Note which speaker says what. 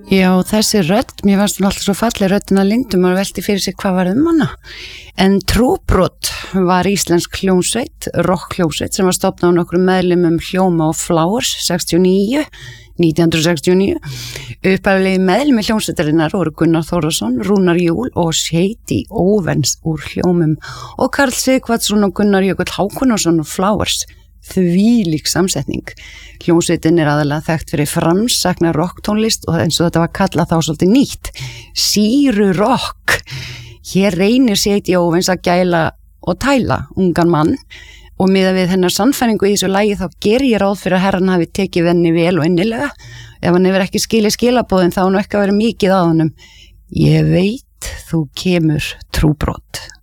Speaker 1: Já, þessi rödd, mér fannst hún alltaf svo falleg röddina Lindu, maður velti fyrir sig hvað var hana. En Trúbrot var íslensk hljómsveit, rockhljómsveit sem var stofnað á nokkrum meðlimum Hljóma og Flowers 1969. Upphaflegi meðlimi hljómsveitarinnar voru Gunnar Þórðarson, Rúnar Júl og Shady Owens úr Hljómum og Karl Sighvatsson og Gunnar Jökull Hákonarson og Flowers. Þvílík samsetning. Hljómsveitin aðalega þekkt fyrir framsækna rocktónlist og eins og þetta var kallað þá svolítið nýtt. Sýru rock. Hér reynir Shady Owens að gæla og tæla ungan mann og miðað við hennar sannfæringu í þessu lagi þá ger ég ráð fyrir að herran hafi tekið henni vel og innilega. Ef hann hefur ekki skilið skilaboðin þá hann ekki að vera mikið á honum. Ég veit þú kemur Trúbrot.